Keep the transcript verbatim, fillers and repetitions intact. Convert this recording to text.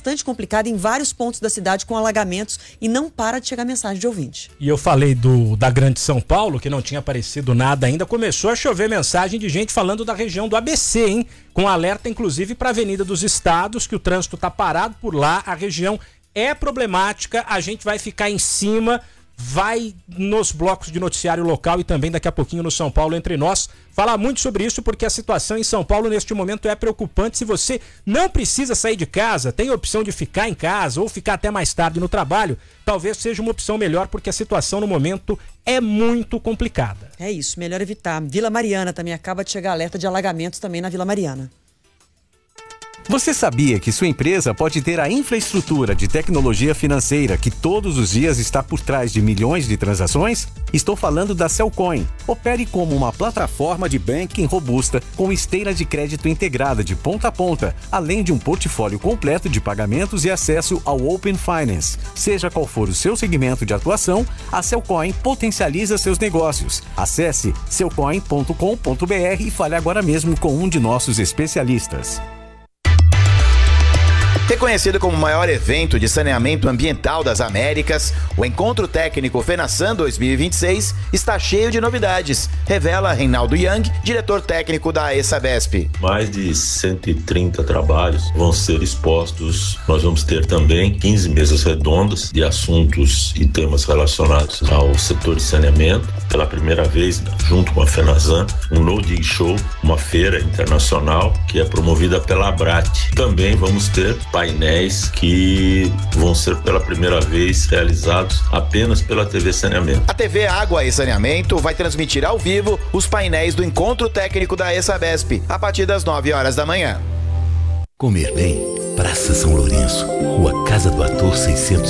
bastante complicada em vários pontos da cidade com alagamentos e não para de chegar mensagem de ouvinte. E eu falei do, da Grande São Paulo, que não tinha aparecido nada ainda, começou a chover mensagem de gente falando da região do A B C, hein? Com alerta inclusive para a Avenida dos Estados, que o trânsito tá parado por lá, a região é problemática, a gente vai ficar em cima, vai nos blocos de noticiário local e também daqui a pouquinho no São Paulo Entre Nós falar muito sobre isso, porque a situação em São Paulo neste momento é preocupante. Se você não precisa sair de casa, tem a opção de ficar em casa ou ficar até mais tarde no trabalho, talvez seja uma opção melhor, porque a situação no momento é muito complicada. É isso, melhor evitar. Vila Mariana também acaba de chegar alerta de alagamentos também na Vila Mariana. Você sabia que sua empresa pode ter a infraestrutura de tecnologia financeira que todos os dias está por trás de milhões de transações? Estou falando da Cellcoin. Opere como uma plataforma de banking robusta com esteira de crédito integrada de ponta a ponta, além de um portfólio completo de pagamentos e acesso ao Open Finance. Seja qual for o seu segmento de atuação, a Cellcoin potencializa seus negócios. Acesse cellcoin ponto com ponto b r e fale agora mesmo com um de nossos especialistas. Reconhecido como o maior evento de saneamento ambiental das Américas, o Encontro Técnico FENASAN dois mil e vinte e seis está cheio de novidades, revela Reinaldo Young, diretor técnico da ESABESP. Mais de cento e trinta trabalhos vão ser expostos. Nós vamos ter também quinze mesas redondas de assuntos e temas relacionados ao setor de saneamento. Pela primeira vez, junto com a FENASAN, um No Dig Show, uma feira internacional que é promovida pela Abrat. Também vamos ter painéis que vão ser pela primeira vez realizados apenas pela T V Saneamento. A T V Água e Saneamento vai transmitir ao vivo os painéis do Encontro Técnico da ESABESP a partir das nove horas da manhã. Comer bem, Praça São Lourenço, Rua Casa do Ator seiscentos